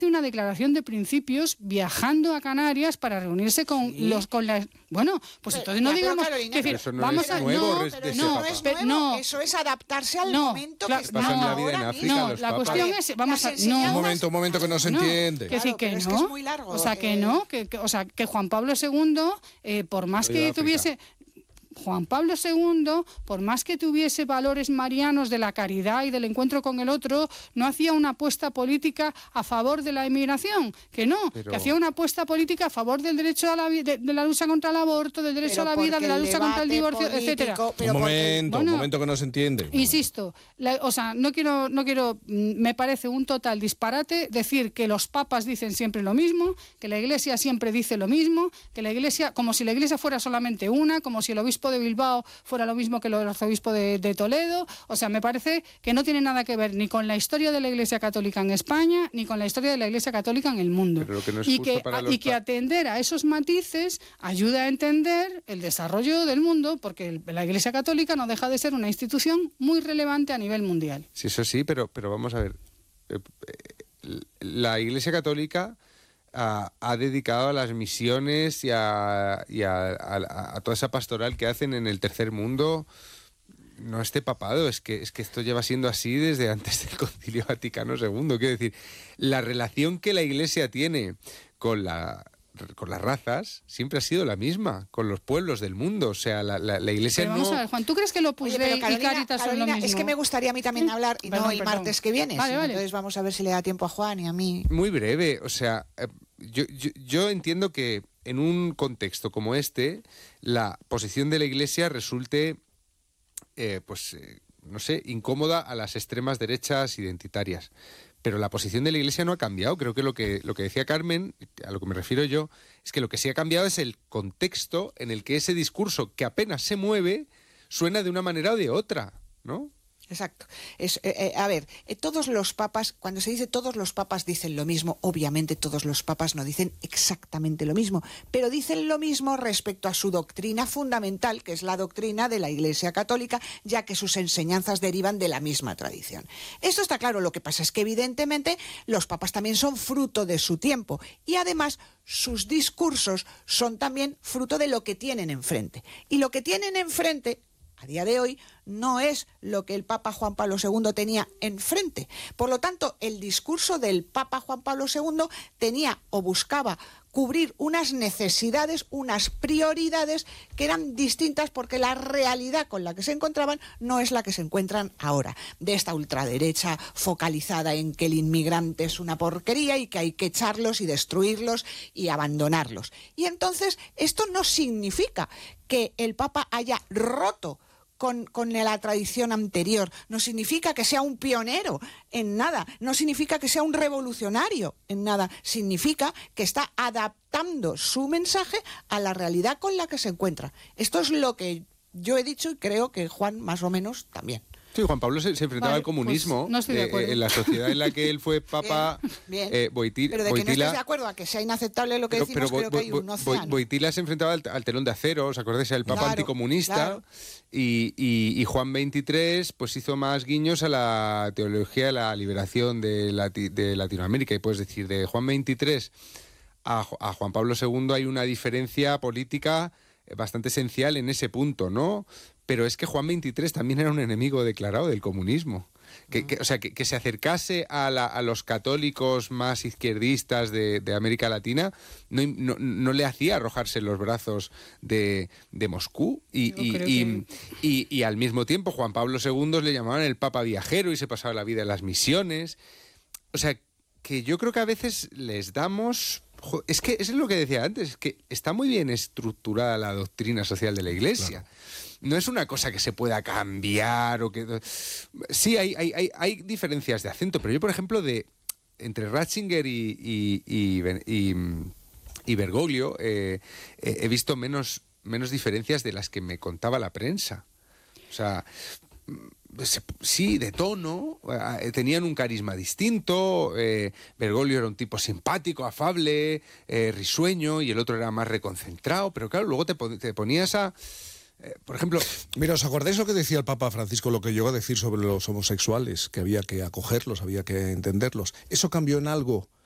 una declaración de principios viajando a Canarias para reunirse con las... Bueno, pues entonces no digamos... Eso no es nuevo. No, eso es adaptarse al momento que está ahora mismo. No, la cuestión es... Un momento que no se entiende. Es que es muy largo. O sea, que Juan Pablo II, por más que tuviese... Juan Pablo II, por más que tuviese valores marianos de la caridad y del encuentro con el otro, no hacía una apuesta política a favor de la inmigración, que hacía una apuesta política a favor del derecho a de la lucha contra el aborto, del derecho a la vida, de la lucha contra el divorcio, etcétera. Un momento que no se entiende. Insisto, no quiero, me parece un total disparate decir que los papas dicen siempre lo mismo, que la Iglesia siempre dice lo mismo, que la Iglesia, como si la Iglesia fuera solamente una, como si el obispo de Bilbao fuera lo mismo que el arzobispo de Toledo. O sea, me parece que no tiene nada que ver ni con la historia de la Iglesia Católica en España, ni con la historia de la Iglesia Católica en el mundo. Pero lo que no es y que atender a esos matices ayuda a entender el desarrollo del mundo, porque la Iglesia Católica no deja de ser una institución muy relevante a nivel mundial. Sí, eso sí, pero vamos a ver. La Iglesia Católica ha dedicado a las misiones y a toda esa pastoral que hacen en el tercer mundo, no este papado, es que esto lleva siendo así desde antes del Concilio Vaticano II. Quiero decir, la relación que la Iglesia tiene con las razas siempre ha sido la misma, con los pueblos del mundo. O sea, la Iglesia pero vamos a ver, Juan, ¿tú crees que lo Opus Dei y Cáritas son lo mismo? Es que me gustaría a mí también hablar, y no el martes que viene. Vale. Entonces vamos a ver si le da tiempo a Juan y a mí. Muy breve, o sea, yo entiendo que en un contexto como este, la posición de la Iglesia resulte, no sé, incómoda a las extremas derechas identitarias. Pero la posición de la Iglesia no ha cambiado. Creo que lo que decía Carmen, a lo que me refiero yo, es que lo que sí ha cambiado es el contexto en el que ese discurso, que apenas se mueve, suena de una manera o de otra, ¿no? Exacto. Todos los papas, cuando se dice todos los papas dicen lo mismo, obviamente todos los papas no dicen exactamente lo mismo, pero dicen lo mismo respecto a su doctrina fundamental, que es la doctrina de la Iglesia Católica, ya que sus enseñanzas derivan de la misma tradición. Esto está claro, lo que pasa es que evidentemente los papas también son fruto de su tiempo y además sus discursos son también fruto de lo que tienen enfrente. Y lo que tienen enfrente a día de hoy no es lo que el Papa Juan Pablo II tenía enfrente. Por lo tanto, el discurso del Papa Juan Pablo II tenía o buscaba cubrir unas necesidades, unas prioridades que eran distintas porque la realidad con la que se encontraban no es la que se encuentran ahora. De esta ultraderecha focalizada en que el inmigrante es una porquería y que hay que echarlos y destruirlos y abandonarlos. Y entonces esto no significa que el Papa haya roto con la tradición anterior, no significa que sea un pionero en nada, no significa que sea un revolucionario en nada, significa que está adaptando su mensaje a la realidad con la que se encuentra. Esto es lo que yo he dicho y creo que Juan más o menos también. Sí, Juan Pablo se enfrentaba al comunismo, pues no estoy de acuerdo. En la sociedad en la que él fue papa. Bien. Boitila, pero de que no estés de acuerdo a que sea inaceptable lo que decimos, creo que hay un océano. Boitila se enfrentaba al telón de acero, ¿os acordáis? El papa anticomunista. Claro. Y Juan XXIII pues hizo más guiños a la teología de la liberación de Latinoamérica. Y puedes decir, de Juan XXIII a Juan Pablo II hay una diferencia política bastante esencial en ese punto, ¿no? Pero es que Juan XXIII también era un enemigo declarado del comunismo. Que se acercase a los católicos más izquierdistas de América Latina no le hacía arrojarse en los brazos de Moscú. Y al mismo tiempo Juan Pablo II le llamaban el Papa viajero y se pasaba la vida en las misiones. O sea, que yo creo que a veces les damos... Es que eso es lo que decía antes, es que está muy bien estructurada la doctrina social de la Iglesia. Claro. No es una cosa que se pueda cambiar o que... Sí, hay diferencias de acento, pero yo, por ejemplo, entre Ratzinger y Bergoglio he visto menos diferencias de las que me contaba la prensa. O sea... Sí, de tono, tenían un carisma distinto. Bergoglio era un tipo simpático, afable, risueño, y el otro era más reconcentrado, pero claro, luego te ponías a... por ejemplo... Mira, ¿os acordáis lo que decía el Papa Francisco, lo que llegó a decir sobre los homosexuales? Que había que acogerlos, había que entenderlos. ¿Eso cambió en algo